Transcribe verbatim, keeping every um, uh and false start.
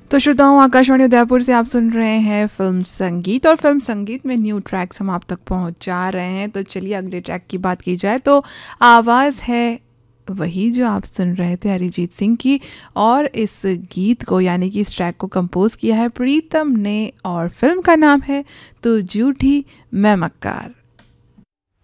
तो श्रोताओं, आकाशवाणी उदयपुर से आप सुन रहे हैं फिल्म संगीत, और फिल्म संगीत में न्यू ट्रैक्स हम आप तक पहुंचा रहे हैं। तो चलिए अगले ट्रैक की बात की जाए तो आवाज़ है वही जो आप सुन रहे थे, अरिजीत सिंह की। और इस गीत को यानी कि इस ट्रैक को कंपोज किया है प्रीतम ने, और फिल्म का नाम है तो झूठी मैं मक्कार।